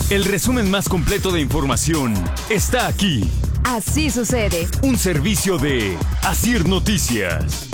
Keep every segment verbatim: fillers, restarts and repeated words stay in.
El resumen más completo de información está aquí. Así sucede. Un servicio de Asir Noticias.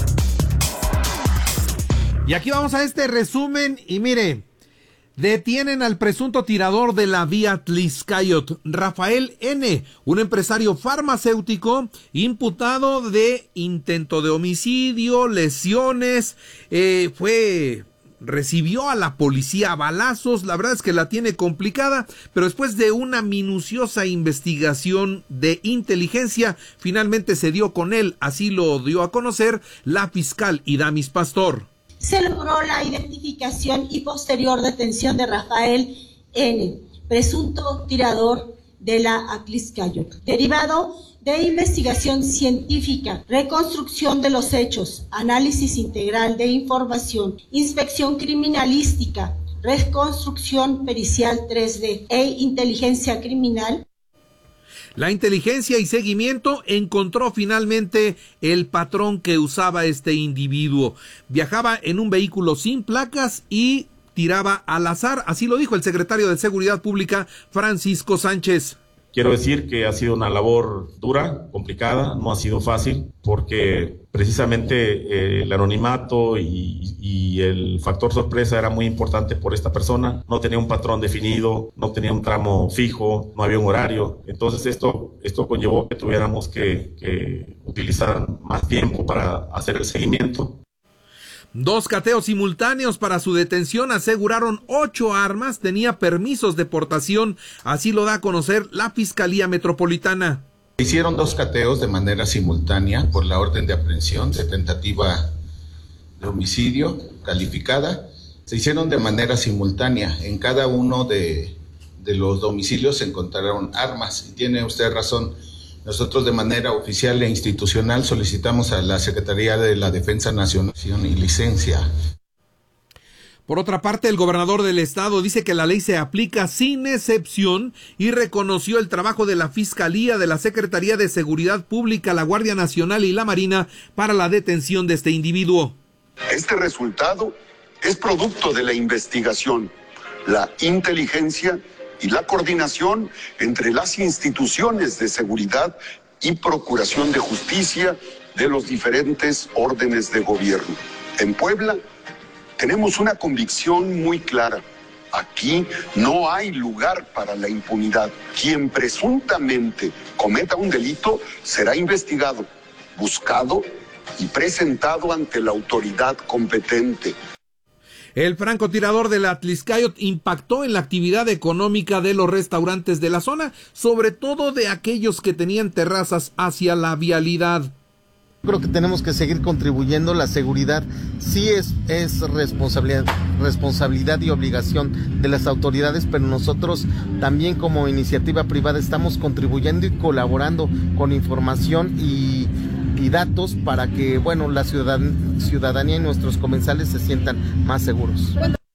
Y aquí vamos a este resumen y mire, detienen al presunto tirador de la vía Tlixcayot, Rafael N., un empresario farmacéutico imputado de intento de homicidio, lesiones, eh, fue... recibió a la policía a balazos. La verdad es que la tiene complicada, pero después de una minuciosa investigación de inteligencia, finalmente se dio con él, así lo dio a conocer la fiscal Idamis Pastor. Se logró la identificación y posterior detención de Rafael N., presunto tirador de la Atlixcayot, derivado de investigación científica, reconstrucción de los hechos, análisis integral de información, inspección criminalística, reconstrucción pericial tres D e inteligencia criminal. La inteligencia y seguimiento encontró finalmente el patrón que usaba este individuo. Viajaba en un vehículo sin placas y tiraba al azar, así lo dijo el secretario de Seguridad Pública, Francisco Sánchez. Quiero decir que ha sido una labor dura, complicada, no ha sido fácil, porque precisamente eh, el anonimato y, y el factor sorpresa era muy importante por esta persona. No tenía un patrón definido, no tenía un tramo fijo, no había un horario. Entonces esto, esto conllevó que tuviéramos que, que utilizar más tiempo para hacer el seguimiento. Dos cateos simultáneos para su detención, aseguraron ocho armas, tenía permisos de portación, así lo da a conocer la Fiscalía Metropolitana. Se hicieron dos cateos de manera simultánea por la orden de aprehensión de tentativa de homicidio calificada. Se hicieron de manera simultánea. En cada uno de, de los domicilios se encontraron armas. Y tiene usted razón. Nosotros de manera oficial e institucional solicitamos a la Secretaría de la Defensa Nacional y licencia. Por otra parte, el gobernador del estado dice que la ley se aplica sin excepción y reconoció el trabajo de la Fiscalía, de la Secretaría de Seguridad Pública, la Guardia Nacional y la Marina para la detención de este individuo. Este resultado es producto de la investigación, la inteligencia y la coordinación entre las instituciones de seguridad y procuración de justicia de los diferentes órdenes de gobierno. En Puebla tenemos una convicción muy clara. Aquí no hay lugar para la impunidad. Quien presuntamente cometa un delito será investigado, buscado y presentado ante la autoridad competente. El francotirador de la Tlixcayot impactó en la actividad económica de los restaurantes de la zona, sobre todo de aquellos que tenían terrazas hacia la vialidad. Creo que tenemos que seguir contribuyendo. La seguridad sí es, es responsabilidad, responsabilidad y obligación de las autoridades, pero nosotros también como iniciativa privada estamos contribuyendo y colaborando con información y y datos para que, bueno, la ciudadan- ciudadanía y nuestros comensales se sientan más seguros.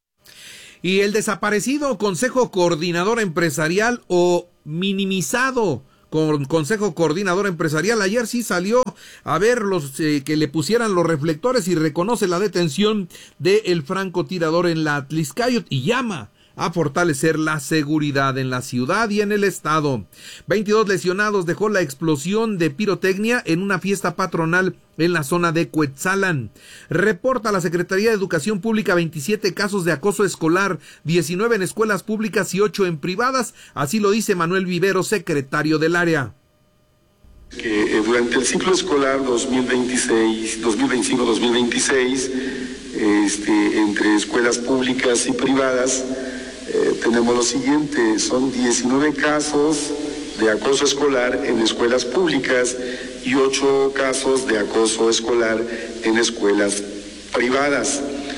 Y el desaparecido Consejo Coordinador Empresarial o minimizado con Consejo Coordinador Empresarial ayer sí salió a ver los eh, que le pusieran los reflectores y reconoce la detención del francotirador en la Tlixcayot y llama a fortalecer la seguridad en la ciudad y en el estado. veintidós lesionados dejó la explosión de pirotecnia en una fiesta patronal en la zona de Cuetzalan. Reporta la Secretaría de Educación Pública veintisiete casos de acoso escolar, diecinueve en escuelas públicas y ocho en privadas, así lo dice Manuel Vivero, secretario del área. Que eh, durante el ciclo escolar dos mil veintiséis, dos mil veinticinco dos mil veintiséis, este, entre escuelas públicas y privadas, Eh, tenemos lo siguiente, son diecinueve casos de acoso escolar en escuelas públicas y ocho casos de acoso escolar en escuelas privadas.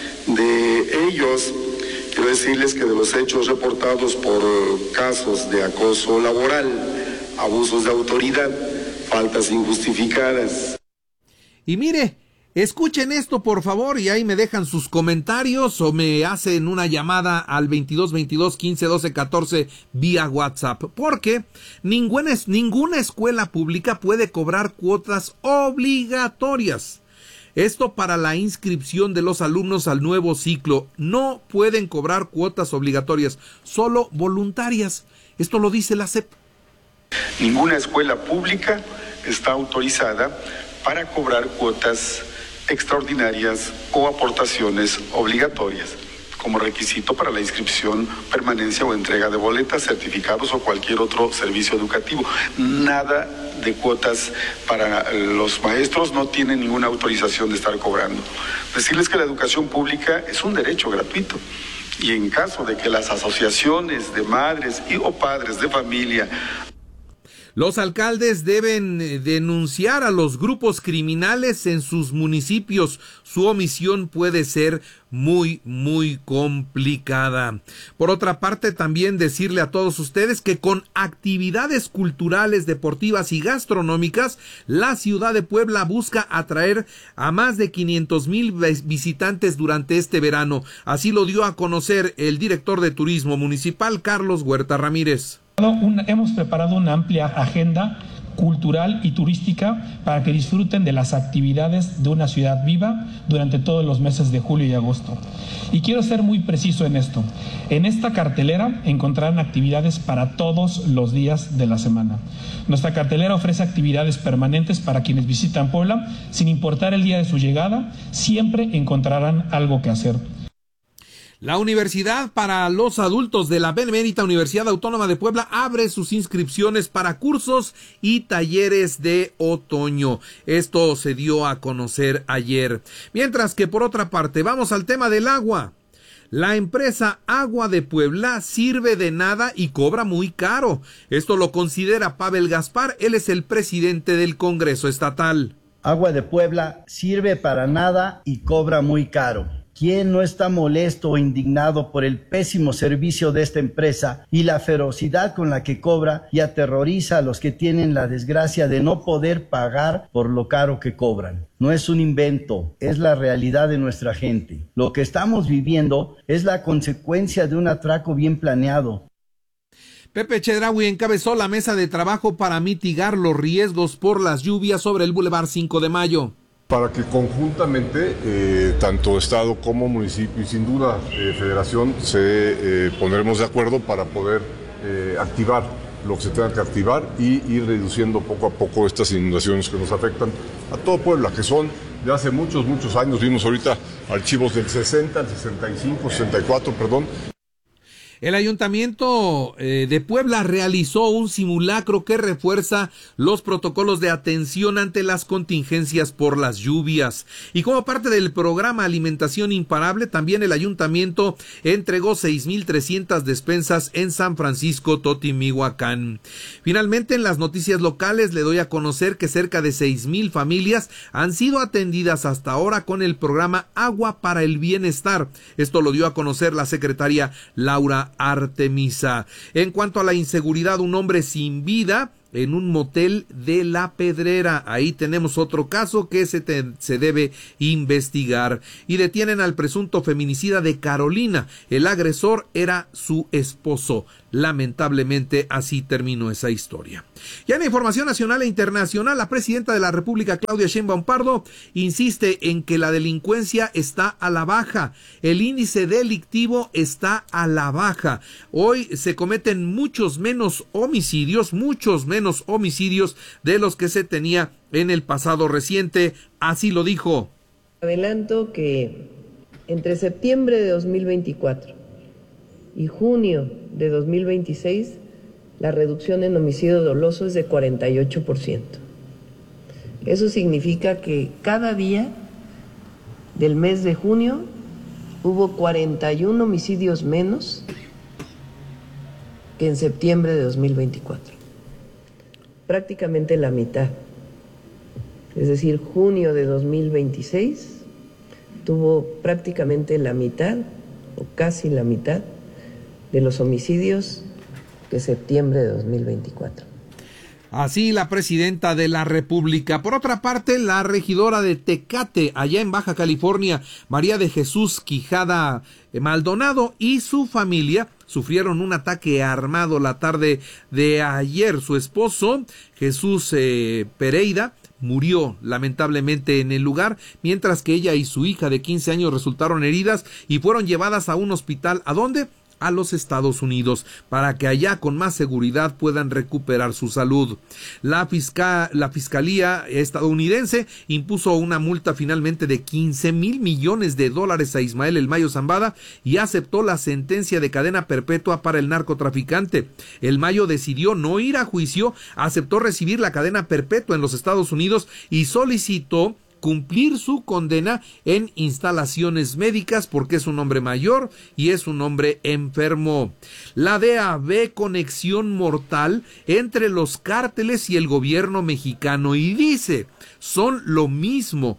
De ellos, quiero decirles que de los hechos reportados por casos de acoso laboral, abusos de autoridad, faltas injustificadas. Y mire, escuchen esto por favor y ahí me dejan sus comentarios o me hacen una llamada al veintidós veintidós quince doce catorce vía WhatsApp, porque ninguna, ninguna escuela pública puede cobrar cuotas obligatorias. Esto para la inscripción de los alumnos al nuevo ciclo. No pueden cobrar cuotas obligatorias, solo voluntarias. Esto lo dice la S E P. Ninguna escuela pública está autorizada para cobrar cuotas extraordinarias o aportaciones obligatorias como requisito para la inscripción, permanencia o entrega de boletas, certificados o cualquier otro servicio educativo. Nada de cuotas para los maestros, no tienen ninguna autorización de estar cobrando. Decirles que la educación pública es un derecho gratuito y en caso de que las asociaciones de madres y o padres de familia. Los alcaldes deben denunciar a los grupos criminales en sus municipios. Su omisión puede ser muy, muy complicada. Por otra parte, también decirle a todos ustedes que con actividades culturales, deportivas y gastronómicas, la ciudad de Puebla busca atraer a más de quinientos mil visitantes durante este verano. Así lo dio a conocer el director de Turismo Municipal, Carlos Huerta Ramírez. Una, hemos preparado una amplia agenda cultural y turística para que disfruten de las actividades de una ciudad viva durante todos los meses de julio y agosto. Y quiero ser muy preciso en esto. En esta cartelera encontrarán actividades para todos los días de la semana. Nuestra cartelera ofrece actividades permanentes para quienes visitan Puebla, sin importar el día de su llegada, siempre encontrarán algo que hacer. La Universidad para los Adultos de la Benemérita Universidad Autónoma de Puebla abre sus inscripciones para cursos y talleres de otoño. Esto se dio a conocer ayer. Mientras que por otra parte, vamos al tema del agua. La empresa Agua de Puebla sirve de nada y cobra muy caro. Esto lo considera Pavel Gaspar, él es el presidente del Congreso Estatal. Agua de Puebla sirve para nada y cobra muy caro. ¿Quién no está molesto o indignado por el pésimo servicio de esta empresa y la ferocidad con la que cobra y aterroriza a los que tienen la desgracia de no poder pagar por lo caro que cobran? No es un invento, es la realidad de nuestra gente. Lo que estamos viviendo es la consecuencia de un atraco bien planeado. Pepe Chedraui encabezó la mesa de trabajo para mitigar los riesgos por las lluvias sobre el Boulevard cinco de Mayo. Para que conjuntamente, eh, tanto Estado como municipio y sin duda eh, Federación, se eh, pondremos de acuerdo para poder eh, activar lo que se tenga que activar y ir reduciendo poco a poco estas inundaciones que nos afectan a todo Puebla, que son de hace muchos, muchos años. Vimos ahorita archivos del sesenta, el sesenta y cinco, sesenta y cuatro, perdón. El Ayuntamiento eh, de Puebla realizó un simulacro que refuerza los protocolos de atención ante las contingencias por las lluvias. Y como parte del programa Alimentación Imparable, también el Ayuntamiento entregó seis mil trescientas despensas en San Francisco, Totimihuacán. Finalmente, en las noticias locales le doy a conocer que cerca de seis mil familias han sido atendidas hasta ahora con el programa Agua para el Bienestar. Esto lo dio a conocer la secretaria Laura Artemisa. En cuanto a la inseguridad, un hombre sin vida en un motel de La Pedrera. Ahí tenemos otro caso que se, te, se debe investigar. Y detienen al presunto feminicida de Carolina. El agresor era su esposo. Lamentablemente así terminó esa historia. Ya en la información nacional e internacional, la presidenta de la República, Claudia Sheinbaum Pardo, insiste en que la delincuencia está a la baja. El índice delictivo está a la baja. Hoy se cometen muchos menos homicidios, muchos menos homicidios de los que se tenía en el pasado reciente. Así lo dijo. Adelanto que entre septiembre de dos mil veinticuatro y junio de dos mil veintiséis, la reducción en homicidio doloso es de cuarenta y ocho por ciento. Eso significa que cada día del mes de junio hubo cuarenta y uno homicidios menos que en septiembre de dos mil veinticuatro. Prácticamente la mitad. Es decir, junio de dos mil veintiséis tuvo prácticamente la mitad, o casi la mitad, de los homicidios que septiembre de dos mil veinticuatro. Así la presidenta de la República. Por otra parte, la regidora de Tecate, allá en Baja California, María de Jesús Quijada Maldonado, y su familia sufrieron un ataque armado la tarde de ayer. Su esposo, Jesús eh, Pereira, murió lamentablemente en el lugar, mientras que ella y su hija de quince años resultaron heridas y fueron llevadas a un hospital. ¿A dónde? A los Estados Unidos, para que allá con más seguridad puedan recuperar su salud. La, fisca, la Fiscalía estadounidense impuso una multa finalmente de quince mil millones de dólares a Ismael El Mayo Zambada y aceptó la sentencia de cadena perpetua para el narcotraficante. El Mayo decidió no ir a juicio, aceptó recibir la cadena perpetua en los Estados Unidos y solicitó cumplir su condena en instalaciones médicas porque es un hombre mayor y es un hombre enfermo. La D E A ve conexión mortal entre los cárteles y el gobierno mexicano y dice, son lo mismo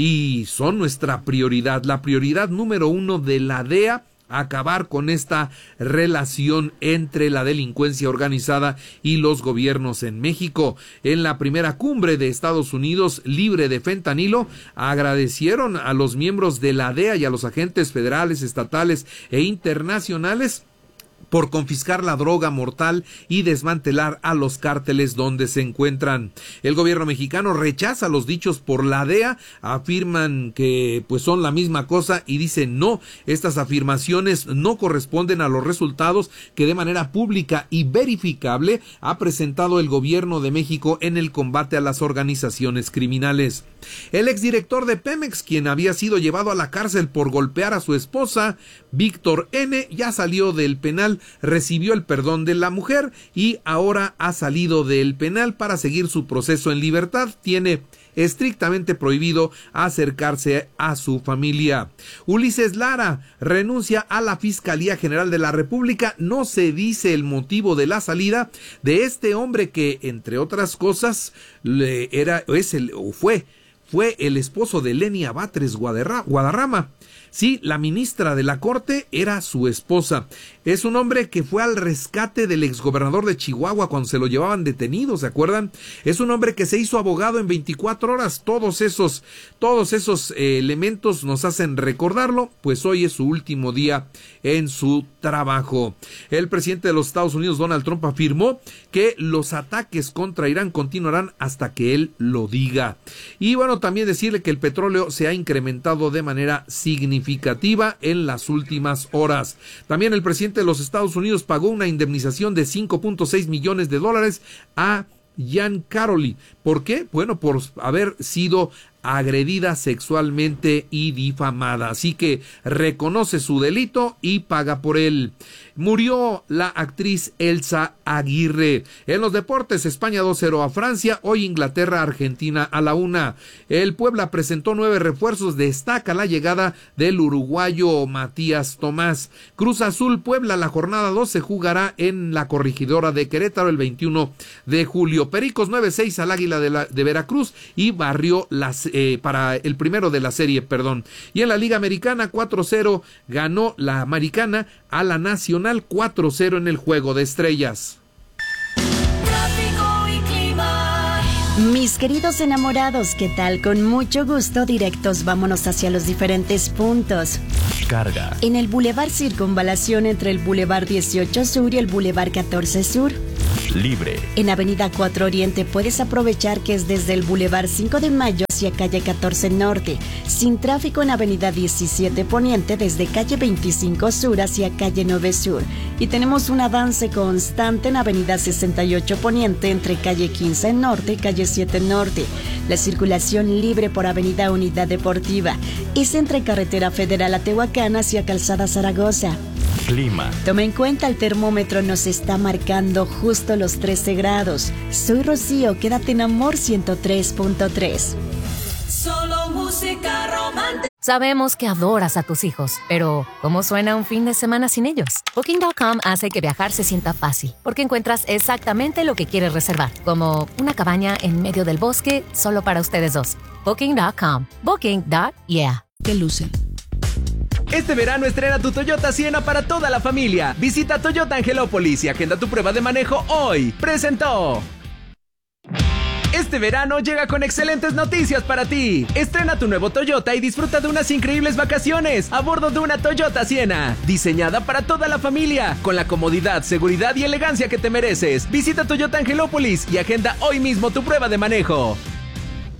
y son nuestra prioridad, la prioridad número uno de la D E A, acabar con esta relación entre la delincuencia organizada y los gobiernos en México. En la primera cumbre de Estados Unidos libre de fentanilo, agradecieron a los miembros de la D E A y a los agentes federales, estatales e internacionales por confiscar la droga mortal y desmantelar a los cárteles donde se encuentran. El gobierno mexicano rechaza los dichos por la D E A, afirman que pues son la misma cosa y dicen no, estas afirmaciones no corresponden a los resultados que de manera pública y verificable ha presentado el gobierno de México en el combate a las organizaciones criminales. El exdirector de Pemex, quien había sido llevado a la cárcel por golpear a su esposa, Víctor N., ya salió del penal, recibió el perdón de la mujer y ahora ha salido del penal para seguir su proceso en libertad. Tiene estrictamente prohibido acercarse a su familia. Ulises Lara renuncia a la Fiscalía General de la República. No se dice el motivo de la salida de este hombre que, entre otras cosas, le era, es el, o fue, fue el esposo de Lenia Batres Guadarrama. Sí, la ministra de la Corte era su esposa. Es un hombre que fue al rescate del exgobernador de Chihuahua cuando se lo llevaban detenido, ¿se acuerdan? Es un hombre que se hizo abogado en veinticuatro horas. Todos esos, todos esos eh, elementos nos hacen recordarlo, pues hoy es su último día en su trabajo. El presidente de los Estados Unidos, Donald Trump, afirmó que los ataques contra Irán continuarán hasta que él lo diga. Y bueno, también decirle que el petróleo se ha incrementado de manera significativa en las últimas horas. También el presidente de los Estados Unidos pagó una indemnización de cinco punto seis millones de dólares a Jan Caroli. ¿Por qué? Bueno, por haber sido agredida sexualmente y difamada. Así que reconoce su delito y paga por él. Murió la actriz Elsa Aguirre. En los deportes, España dos cero a Francia, hoy Inglaterra, Argentina a la una. El Puebla presentó nueve refuerzos, destaca la llegada del uruguayo Matías Tomás. Cruz Azul Puebla, la jornada dos se jugará en la Corregidora de Querétaro el veintiuno de julio. Pericos nueve seis al Águila de, la, de Veracruz y barrió las Eh, para el primero de la serie, perdón. Y en la Liga Americana, cuatro cero ganó la Americana a la Nacional, cuatro cero en el Juego de Estrellas. Tráfico y clima. Mis queridos enamorados, ¿qué tal? Con mucho gusto, directos, vámonos hacia los diferentes puntos. Carga. En el Boulevard Circunvalación entre el Boulevard dieciocho Sur y el Boulevard catorce Sur. Libre. En Avenida cuatro Oriente puedes aprovechar que es desde el Boulevard cinco de Mayo hacia calle catorce Norte, sin tráfico en Avenida diecisiete Poniente desde calle veinticinco Sur hacia calle nueve Sur. Y tenemos un avance constante en Avenida sesenta y ocho Poniente entre calle quince Norte y calle siete Norte. La circulación libre por Avenida Unidad Deportiva es entre Carretera Federal a Tehuacán hacia Calzada Zaragoza. Clima. Toma en cuenta, el termómetro nos está marcando justo los trece grados. Soy Rocío, quédate en Amor ciento tres punto tres. Solo música romántica. Sabemos que adoras a tus hijos, pero ¿cómo suena un fin de semana sin ellos? Booking punto com hace que viajar se sienta fácil, porque encuentras exactamente lo que quieres reservar, como una cabaña en medio del bosque solo para ustedes dos. Booking punto com. Booking. Yeah. Que lucen. Este verano estrena tu Toyota Siena para toda la familia. Visita Toyota Angelópolis y agenda tu prueba de manejo hoy. ¡Presentó! Este verano llega con excelentes noticias para ti. Estrena tu nuevo Toyota y disfruta de unas increíbles vacaciones a bordo de una Toyota Siena, diseñada para toda la familia, con la comodidad, seguridad y elegancia que te mereces. Visita Toyota Angelópolis y agenda hoy mismo tu prueba de manejo.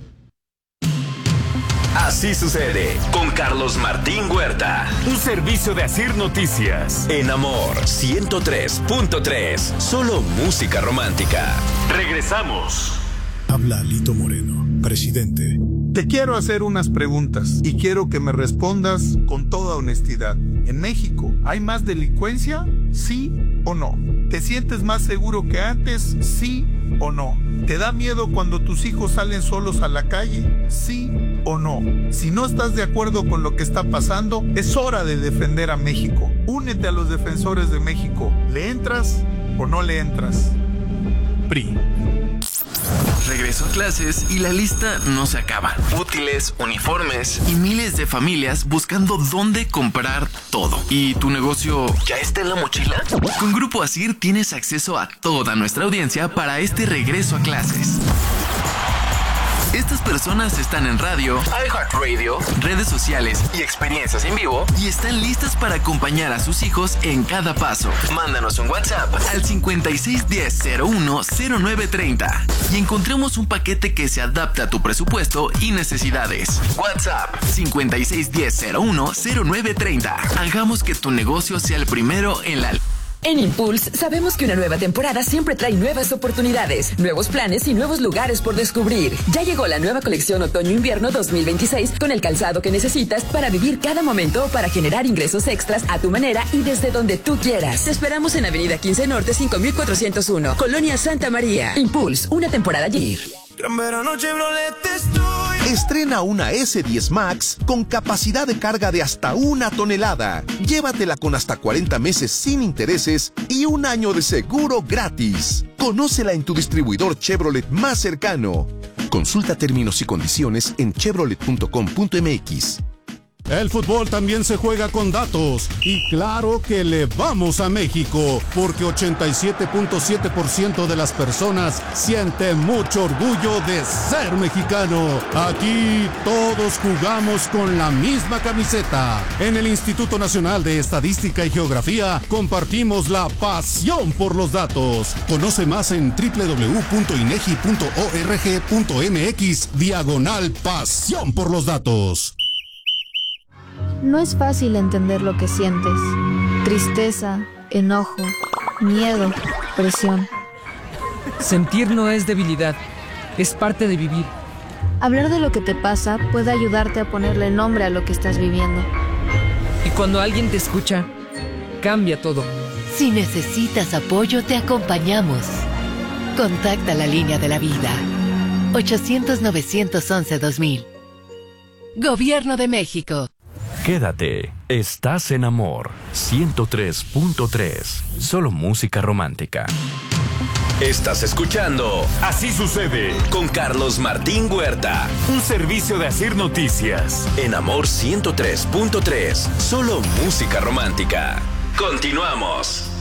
Así sucede con Carlos Martín Huerta. Un servicio de Asir Noticias. En Amor ciento tres punto tres. Solo música romántica. Regresamos. Habla Lito Moreno, presidente. Te quiero hacer unas preguntas y quiero que me respondas con toda honestidad. ¿En México hay más delincuencia? ¿Sí o no? ¿Te sientes más seguro que antes? ¿Sí o no? ¿Te da miedo cuando tus hijos salen solos a la calle? ¿Sí o no? Si no estás de acuerdo con lo que está pasando, es hora de defender a México. Únete a los defensores de México. ¿Le entras o no le entras? P R I. Regreso a clases y la lista no se acaba. Útiles, uniformes y miles de familias buscando dónde comprar todo. ¿Y tu negocio ya está en la mochila? Con Grupo Asir tienes acceso a toda nuestra audiencia para este regreso a clases. Estas personas están en radio, iHeartRadio, redes sociales y experiencias en vivo y están listas para acompañar a sus hijos en cada paso. Mándanos un WhatsApp al cincuenta y seis diez cero uno cero nueve treinta y encontremos un paquete que se adapte a tu presupuesto y necesidades. WhatsApp cincuenta y seis diez cero uno cero nueve treinta. Hagamos que tu negocio sea el primero en la... En Impulse sabemos que una nueva temporada siempre trae nuevas oportunidades, nuevos planes y nuevos lugares por descubrir. Ya llegó la nueva colección Otoño-Invierno dos mil veintiséis con el calzado que necesitas para vivir cada momento o para generar ingresos extras a tu manera y desde donde tú quieras. Te esperamos en Avenida quince Norte cinco mil cuatrocientos uno, Colonia Santa María. Impulse, una temporada allí. Gran verano Chevrolet estoy. Estrena una ese diez Max con capacidad de carga de hasta una tonelada. Llévatela con hasta cuarenta meses sin intereses y un año de seguro gratis. Conócela en tu distribuidor Chevrolet más cercano. Consulta términos y condiciones en chevrolet punto com punto m x. El fútbol también se juega con datos y claro que le vamos a México porque ochenta y siete punto siete por ciento de las personas sienten mucho orgullo de ser mexicano. Aquí todos jugamos con la misma camiseta. En el Instituto Nacional de Estadística y Geografía compartimos la pasión por los datos. Conoce más en doble u doble u doble u punto inegi punto org punto m x diagonal pasión por los datos. No es fácil entender lo que sientes. Tristeza, enojo, miedo, presión. Sentir no es debilidad, es parte de vivir. Hablar de lo que te pasa puede ayudarte a ponerle nombre a lo que estás viviendo. Y cuando alguien te escucha, cambia todo. Si necesitas apoyo, te acompañamos. Contacta la línea de la vida. ochocientos, novecientos once, dos mil. Gobierno de México. Quédate, estás en Amor ciento tres punto tres. Solo música romántica. Estás escuchando Así Sucede con Carlos Martín Huerta. Un servicio de Asir Noticias. En Amor ciento tres punto tres. Solo música romántica. Continuamos.